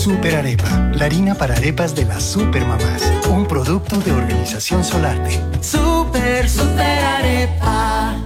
Super Arepa, la harina para arepas de las supermamás. Un producto de Organización Solarte. Super Arepa.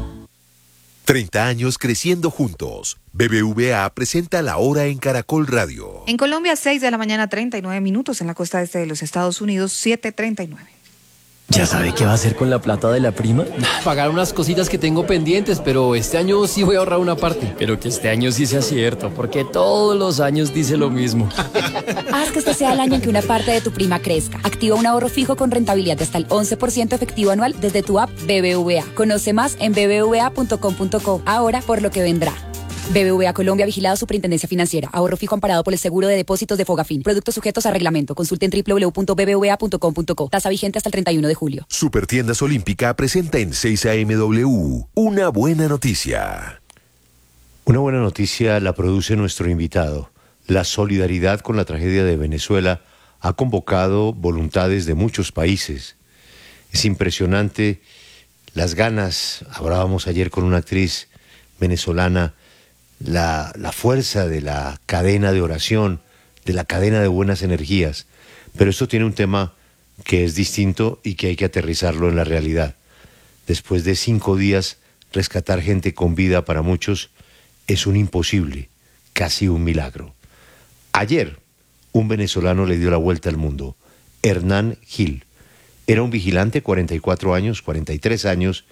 30 años creciendo juntos. BBVA presenta La Hora en Caracol Radio. En Colombia, 6 de la mañana, 39 minutos. En la costa este de los Estados Unidos, 7:39. ¿Ya sabe qué va a hacer con la plata de la prima? Pagar unas cositas que tengo pendientes, pero este año sí voy a ahorrar una parte. Pero que este año sí sea cierto, porque todos los años dice lo mismo. Haz que este sea el año en que una parte de tu prima crezca. Activa un ahorro fijo con rentabilidad de hasta el 11% efectivo anual desde tu app BBVA. Conoce más en bbva.com.co. Ahora por lo que vendrá. BBVA Colombia, vigilado Superintendencia Financiera. Ahorro fijo amparado por el seguro de depósitos de Fogafín. Productos sujetos a reglamento. Consulte en www.bbva.com.co. Tasa vigente hasta el 31 de julio. Supertiendas Olímpica presenta en 6 AMW una buena noticia. Una buena noticia la produce nuestro invitado. La solidaridad con la tragedia de Venezuela ha convocado voluntades de muchos países. Es impresionante las ganas. Hablábamos ayer con una actriz venezolana. La fuerza de la cadena de oración, de la cadena de buenas energías. Pero esto tiene un tema que es distinto y que hay que aterrizarlo en la realidad. Después de 5 días, rescatar gente con vida para muchos es un imposible, casi un milagro. Ayer, un venezolano le dio la vuelta al mundo, Hernán Gil. Era un vigilante, 44 años, 43 años,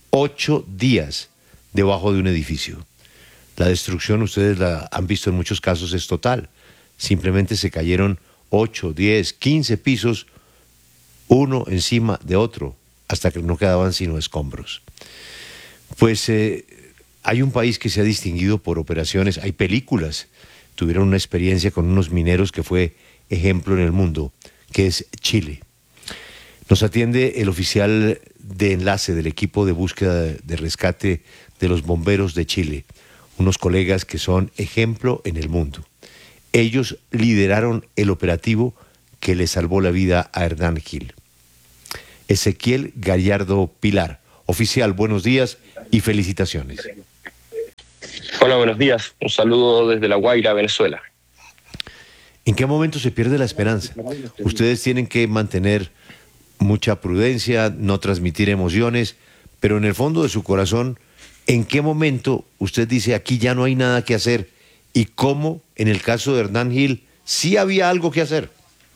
8 días debajo de un edificio. La destrucción, ustedes la han visto en muchos casos, es total. Simplemente se cayeron 8, 10, 15 pisos, uno encima de otro, hasta que no quedaban sino escombros. Pues hay un país que se ha distinguido por operaciones, hay películas, tuvieron una experiencia con unos mineros que fue ejemplo en el mundo, que es Chile. Nos atiende el oficial de enlace del equipo de búsqueda de rescate de los bomberos de Chile. Unos colegas que son ejemplo en el mundo. Ellos lideraron el operativo que le salvó la vida a Hernán Gil. Ezequiel Gallardo Pilar. Oficial, buenos días y felicitaciones. Hola, buenos días. Un saludo desde La Guaira, Venezuela. ¿En qué momento se pierde la esperanza? Ustedes tienen que mantener mucha prudencia, no transmitir emociones, pero en el fondo de su corazón, ¿en qué momento usted dice aquí ya no hay nada que hacer? ¿Y cómo, en el caso de Hernán Gil, sí había algo que hacer?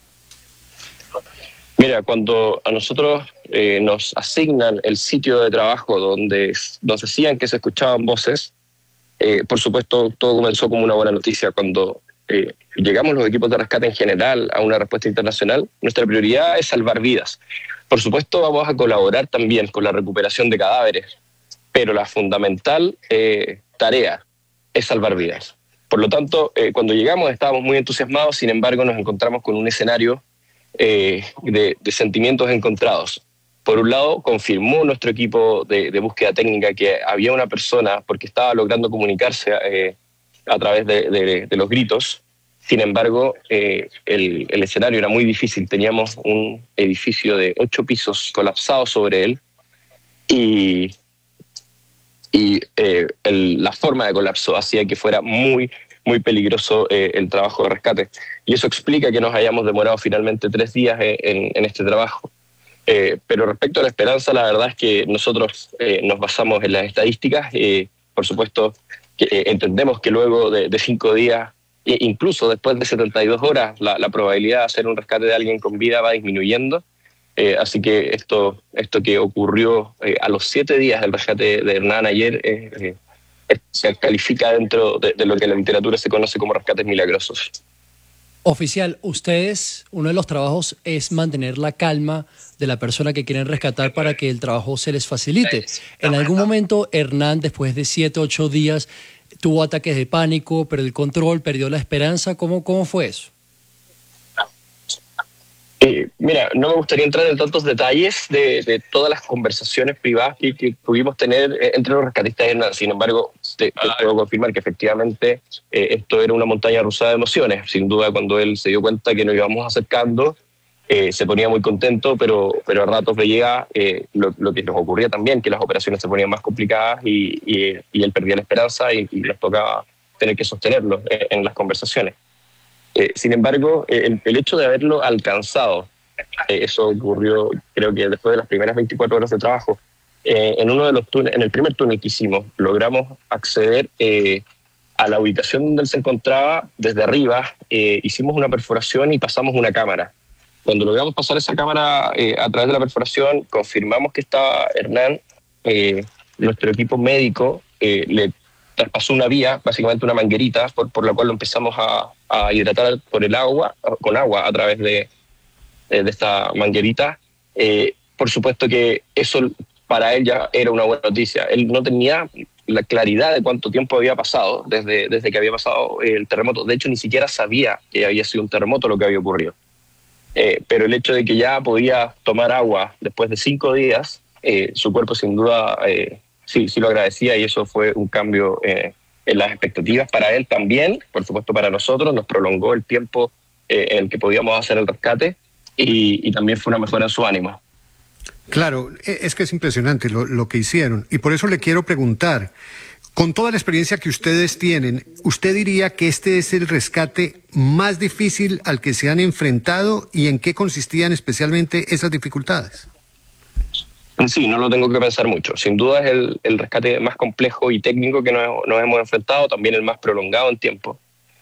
Mira, cuando a nosotros nos asignan el sitio de trabajo donde nos decían que se escuchaban voces, por supuesto todo comenzó como una buena noticia. Cuando llegamos los equipos de rescate en general a una respuesta internacional, nuestra prioridad es salvar vidas. Por supuesto vamos a colaborar también con la recuperación de cadáveres, pero la fundamental tarea es salvar vidas. Por lo tanto, cuando llegamos estábamos muy entusiasmados, sin embargo nos encontramos con un escenario de sentimientos encontrados. Por un lado, confirmó nuestro equipo de búsqueda técnica que había una persona, porque estaba logrando comunicarse a través de los gritos. Sin embargo, el escenario era muy difícil. Teníamos un edificio de 8 pisos colapsado sobre él y la forma de colapso hacía que fuera muy, muy peligroso el trabajo de rescate. Y eso explica que nos hayamos demorado finalmente 3 días en este trabajo. Pero respecto a la esperanza, la verdad es que nosotros nos basamos en las estadísticas. Por supuesto, que entendemos que luego de 5 días, incluso después de 72 horas, la probabilidad de hacer un rescate de alguien con vida va disminuyendo. Así que esto que ocurrió a los 7 días del rescate de Hernán ayer se califica dentro de lo que en la literatura se conoce como rescates milagrosos. Oficial, ustedes, uno de los trabajos es mantener la calma de la persona que quieren rescatar para que el trabajo se les facilite. En algún momento, Hernán, después de 7, 8 días, tuvo ataques de pánico, perdió el control, perdió la esperanza. ¿Cómo fue eso? Mira, no me gustaría entrar en tantos detalles de todas las conversaciones privadas que pudimos tener entre los rescatistas de Hernán. Sin embargo, te puedo confirmar que efectivamente esto era una montaña rusa de emociones. Sin duda, cuando él se dio cuenta que nos íbamos acercando, se ponía muy contento, pero a ratos veía lo que nos ocurría también, que las operaciones se ponían más complicadas y él perdía la esperanza y nos tocaba tener que sostenerlo en las conversaciones. Sin embargo, el hecho de haberlo alcanzado, eso ocurrió creo que después de las primeras 24 horas de trabajo, en uno de los túneles, en el primer túnel que hicimos, logramos acceder a la ubicación donde él se encontraba desde arriba. Hicimos una perforación y pasamos una cámara. Cuando logramos pasar esa cámara a través de la perforación, confirmamos que estaba Hernán. Nuestro equipo médico le traspasó una vía, básicamente una manguerita, por la cual lo empezamos a hidratar con agua a través de esta manguerita. Por supuesto que eso para él ya era una buena noticia. Él no tenía la claridad de cuánto tiempo había pasado desde que había pasado el terremoto. De hecho, ni siquiera sabía que había sido un terremoto lo que había ocurrido. Pero el hecho de que ya podía tomar agua después de 5 días, su cuerpo sin duda sí lo agradecía, y eso fue un cambio en las expectativas para él también. Por supuesto, para nosotros nos prolongó el tiempo en el que podíamos hacer el rescate, y también fue una mejora en su ánimo. Claro, es que es impresionante lo que hicieron, y por eso le quiero preguntar, con toda la experiencia que ustedes tienen, ¿usted diría que este es el rescate más difícil al que se han enfrentado, y en qué consistían especialmente esas dificultades? Sí, no lo tengo que pensar mucho. Sin duda es el rescate más complejo y técnico que nos hemos enfrentado, también el más prolongado en tiempo.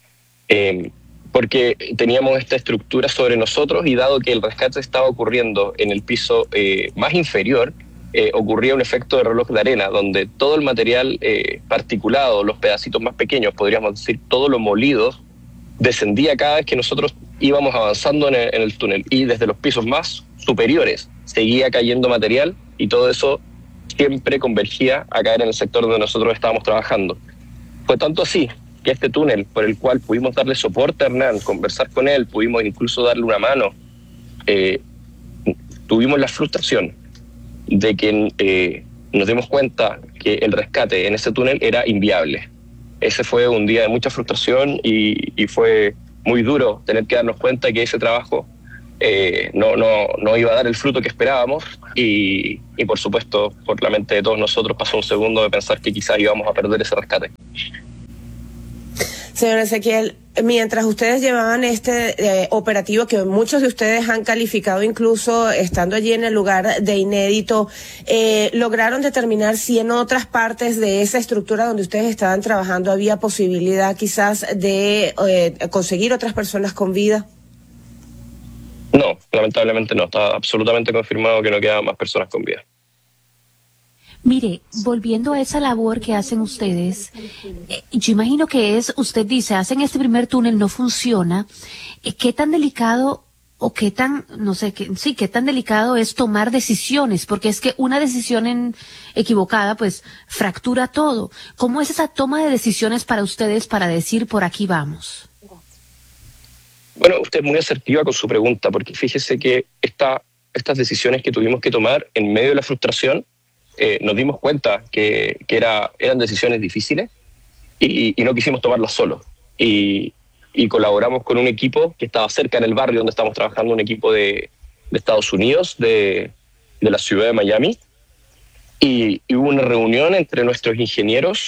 Porque teníamos esta estructura sobre nosotros, y dado que el rescate estaba ocurriendo en el piso más inferior, ocurría un efecto de reloj de arena, donde todo el material particulado, los pedacitos más pequeños, podríamos decir todo lo molido, descendía cada vez que nosotros íbamos avanzando en el túnel, y desde los pisos más superiores seguía cayendo material, y todo eso siempre convergía a caer en el sector donde nosotros estábamos trabajando. Fue tanto así que este túnel, por el cual pudimos darle soporte a Hernán, conversar con él, pudimos incluso darle una mano, tuvimos la frustración de que nos dimos cuenta que el rescate en ese túnel era inviable. Ese fue un día de mucha frustración, y fue muy duro tener que darnos cuenta que ese trabajo no iba a dar el fruto que esperábamos, y por supuesto por la mente de todos nosotros pasó un segundo de pensar que quizás íbamos a perder ese rescate. Señor Ezequiel, mientras ustedes llevaban este operativo, que muchos de ustedes han calificado incluso estando allí en el lugar de inédito, ¿lograron determinar si en otras partes de esa estructura donde ustedes estaban trabajando había posibilidad quizás de conseguir otras personas con vida? No, lamentablemente no. Está absolutamente confirmado que no quedan más personas con vida. Mire, volviendo a esa labor que hacen ustedes, yo imagino que usted dice, hacen este primer túnel, no funciona. ¿Qué tan delicado o qué tan, qué tan delicado es tomar decisiones? Porque es que una decisión equivocada, pues, fractura todo. ¿Cómo es esa toma de decisiones para ustedes para decir, por aquí vamos? Bueno, usted es muy asertiva con su pregunta, porque fíjese que estas decisiones que tuvimos que tomar en medio de la frustración, nos dimos cuenta que eran decisiones difíciles, y no quisimos tomarlas solos. Y colaboramos con un equipo que estaba cerca en el barrio donde estamos trabajando, un equipo de Estados Unidos, de la ciudad de Miami. Y hubo una reunión entre nuestros ingenieros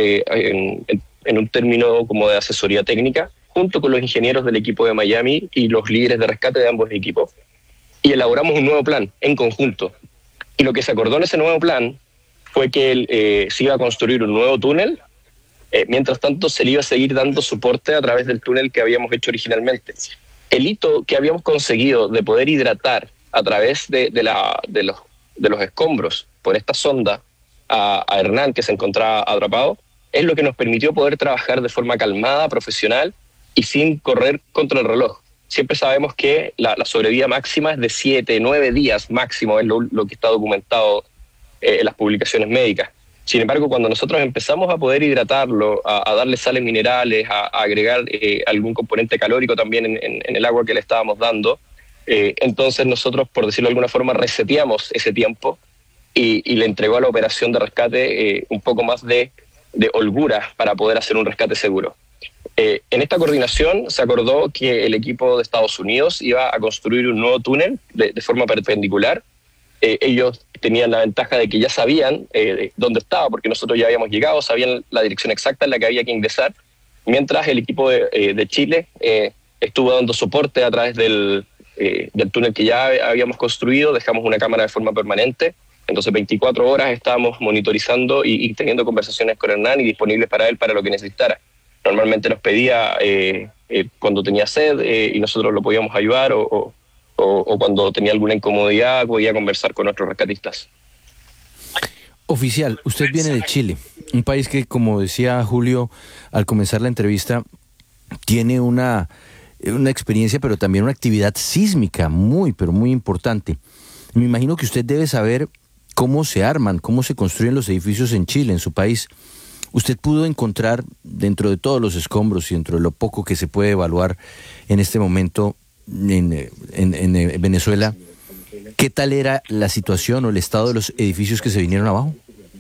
en un término como de asesoría técnica, junto con los ingenieros del equipo de Miami y los líderes de rescate de ambos equipos. Y elaboramos un nuevo plan en conjunto. Y lo que se acordó en ese nuevo plan fue que se iba a construir un nuevo túnel. Mientras tanto, se le iba a seguir dando soporte a través del túnel que habíamos hecho originalmente. El hito que habíamos conseguido de poder hidratar a través de los escombros por esta sonda a Hernán, que se encontraba atrapado, es lo que nos permitió poder trabajar de forma calmada, profesional y sin correr contra el reloj. Siempre sabemos que la sobrevida máxima es de 7, 9 días máximo, es lo que está documentado en las publicaciones médicas. Sin embargo, cuando nosotros empezamos a poder hidratarlo, a darle sales minerales, a agregar algún componente calórico también en el agua que le estábamos dando, entonces nosotros, por decirlo de alguna forma, reseteamos ese tiempo y le entregó a la operación de rescate un poco más de holgura para poder hacer un rescate seguro. En esta coordinación se acordó que el equipo de Estados Unidos iba a construir un nuevo túnel de forma perpendicular. Ellos tenían la ventaja de que ya sabían dónde estaba, porque nosotros ya habíamos llegado, sabían la dirección exacta en la que había que ingresar, mientras el equipo de Chile estuvo dando soporte a través del túnel que ya habíamos construido. Dejamos una cámara de forma permanente, entonces 24 horas estábamos monitorizando y teniendo conversaciones con Hernán y disponibles para él para lo que necesitara. Normalmente nos pedía cuando tenía sed y nosotros lo podíamos ayudar, o cuando tenía alguna incomodidad podía conversar con nuestros rescatistas. Oficial, usted viene de Chile, un país que, como decía Julio al comenzar la entrevista, tiene una experiencia, pero también una actividad sísmica muy, pero muy importante. Me imagino que usted debe saber cómo se arman, cómo se construyen los edificios en Chile, en su país. ¿Usted pudo encontrar, dentro de todos los escombros y dentro de lo poco que se puede evaluar en este momento en Venezuela, qué tal era la situación o el estado de los edificios que se vinieron abajo?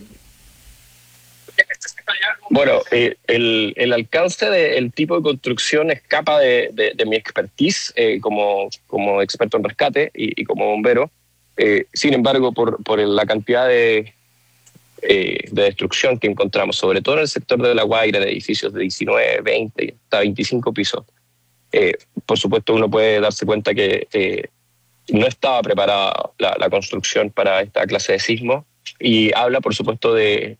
Bueno, el alcance del tipo de construcción escapa de mi expertise como experto en rescate y como bombero. Sin embargo, por la cantidad de destrucción que encontramos, sobre todo en el sector de La Guaira, de edificios de 19, 20, hasta 25 pisos, por supuesto uno puede darse cuenta que no estaba preparada la construcción para esta clase de sismo, y habla, por supuesto, de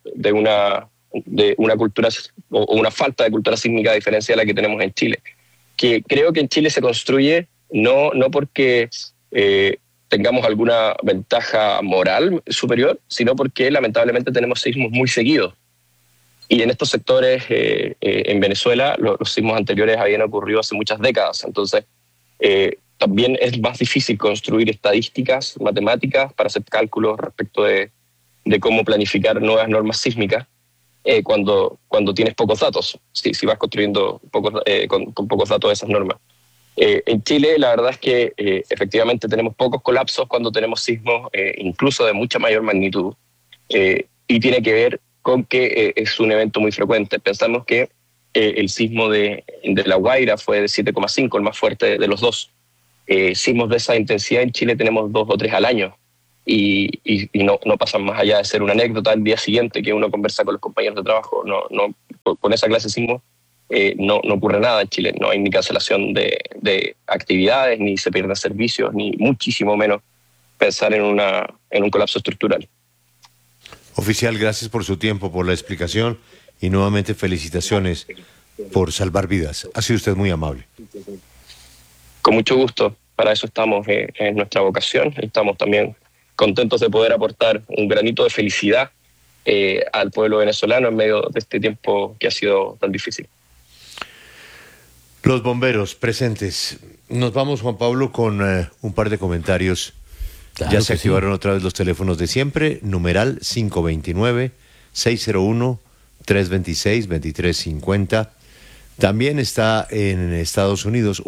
una cultura o una falta de cultura sísmica a diferencia de la que tenemos en Chile, que creo que en Chile se construye no porque tengamos alguna ventaja moral superior, sino porque lamentablemente tenemos sismos muy seguidos. Y en estos sectores, en Venezuela, los sismos anteriores habían ocurrido hace muchas décadas. Entonces, también es más difícil construir estadísticas, matemáticas, para hacer cálculos respecto de cómo planificar nuevas normas sísmicas cuando tienes pocos datos, si vas construyendo con pocos datos de esas normas. En Chile, la verdad es que efectivamente tenemos pocos colapsos cuando tenemos sismos, incluso de mucha mayor magnitud, y tiene que ver con que es un evento muy frecuente. Pensamos que el sismo de La Guaira fue de 7,5, el más fuerte de los dos. Sismos de esa intensidad en Chile tenemos 2 o 3 al año, y no pasan más allá de ser una anécdota al día siguiente que uno conversa con los compañeros de trabajo. Con esa clase de sismos no ocurre nada en Chile. No hay ni cancelación de actividades, ni se pierden servicios, ni muchísimo menos pensar en un colapso estructural. Oficial, gracias por su tiempo, por la explicación, y nuevamente felicitaciones por salvar vidas. Ha sido usted muy amable. Con mucho gusto. Para eso estamos, en nuestra vocación. Estamos también contentos de poder aportar un granito de felicidad al pueblo venezolano en medio de este tiempo que ha sido tan difícil. Los bomberos presentes. Nos vamos, Juan Pablo, con un par de comentarios. Claro, ya se activaron otra vez los teléfonos de siempre. Numeral 529-601-326-2350. También está en Estados Unidos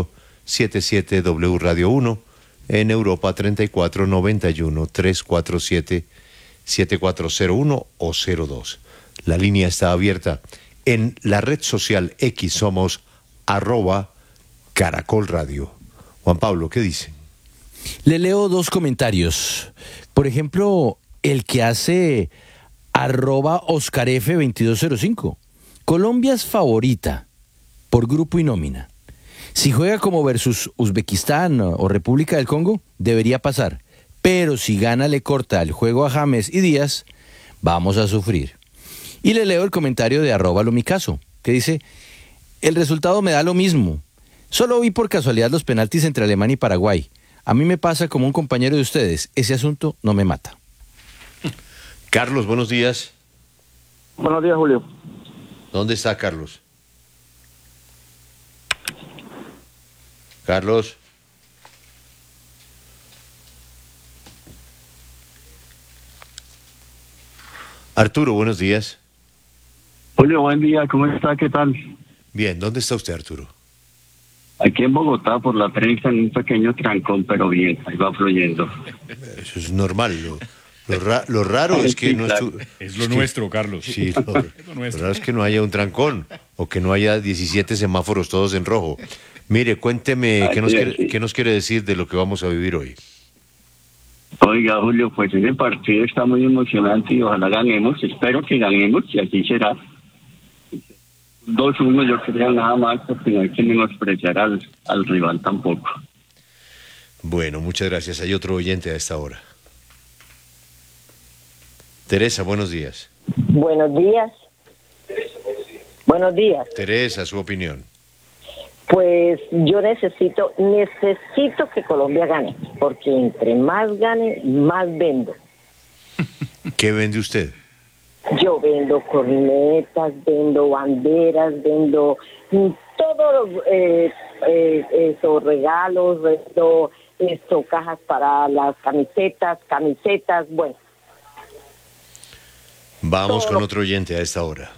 1877 W Radio 1. En Europa 3491-347-7401 o 02. La línea está abierta. En la red social X somos @Caracol Radio. Juan Pablo, ¿qué dice? Le leo 2 comentarios. Por ejemplo, el que hace @OscarF2205. Colombia es favorita por grupo y nómina. Si juega como versus Uzbekistán o República del Congo, debería pasar. Pero si gana, le corta el juego a James y Díaz, vamos a sufrir. Y le leo el comentario de @Lomicaso, que dice: el resultado me da lo mismo. Solo vi por casualidad los penaltis entre Alemania y Paraguay. A mí me pasa como un compañero de ustedes. Ese asunto no me mata. Carlos, buenos días. Buenos días, Julio. ¿Dónde está Carlos? Carlos. Arturo, buenos días. Julio, buen día, ¿cómo está? ¿Qué tal? Bien, ¿dónde está usted, Arturo? Aquí en Bogotá, por la 30, en un pequeño trancón, pero bien, ahí va fluyendo. Eso es normal. Lo raro es que no es lo nuestro, Carlos. Sí, lo raro es que no haya un trancón o que no haya 17 semáforos todos en rojo. Mire, cuénteme qué nos quiere decir de lo que vamos a vivir hoy. Oiga, Julio, pues ese partido está muy emocionante y ojalá ganemos. Espero que ganemos y así será. 2-1 yo quería nada más porque no hay que menospreciar al rival tampoco. Bueno, muchas gracias. Hay otro oyente a esta hora. Teresa, buenos días. Buenos días. Buenos días. Teresa, su opinión. Pues yo necesito que Colombia gane, porque entre más gane, más vendo. ¿Qué vende usted? Yo vendo cornetas, vendo banderas, vendo todos los regalos, vendo cajas para las camisetas, bueno. Vamos con otro oyente a esta hora.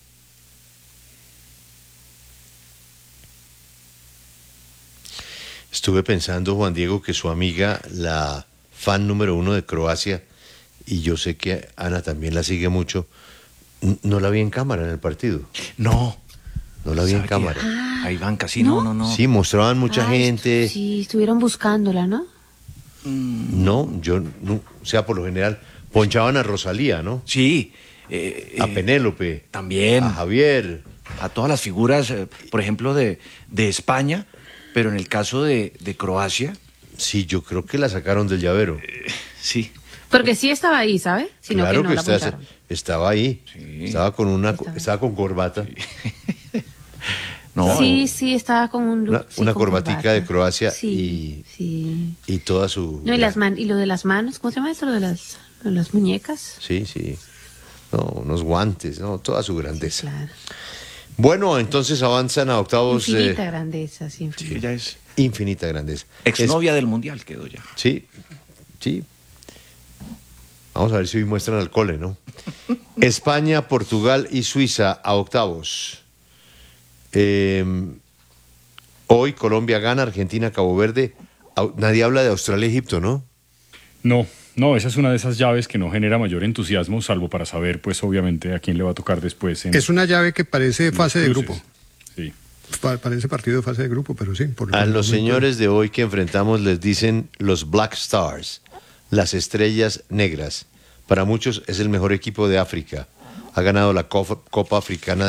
Estuve pensando, Juan Diego, que su amiga, la fan número 1 de Croacia, y yo sé que Ana también la sigue mucho, no la vi en cámara en el partido. No la vi en cámara. Ahí van casi, no. Sí, mostraban mucha gente. Sí, estuvieron buscándola, ¿no? No, o sea, por lo general, ponchaban a Rosalía, ¿no? Sí. A Penélope. También. A Javier. A todas las figuras, por ejemplo, de España, pero en el caso de Croacia. Sí, yo creo que la sacaron del llavero. Sí. Porque sí estaba ahí, ¿sabe? Sino claro que no la estaba ahí. Sí. Estaba con corbata. No, sí, estaba con un look, una con corbatica corbata de Croacia y toda su... No, y lo de las manos, ¿cómo se llama eso? Lo de las muñecas. Sí. No, unos guantes, ¿no? Toda su grandeza. Sí, claro. Bueno, entonces avanzan a octavos... Infinita grandeza, sí. Ella es... Infinita grandeza. Exnovia del Mundial quedó ya. Sí. Vamos a ver si hoy muestran al cole, ¿no? España, Portugal y Suiza a octavos. Hoy Colombia gana, Argentina, Cabo Verde. Nadie habla de Australia, Egipto, ¿no? No, esa es una de esas llaves que no genera mayor entusiasmo, salvo para saber, pues obviamente, a quién le va a tocar después. Es una llave que parece fase de grupo. Sí. Parece partido de fase de grupo, pero sí. A los señores de hoy que enfrentamos les dicen los Black Stars, las estrellas negras. Para muchos es el mejor equipo de África. Ha ganado la Copa Africana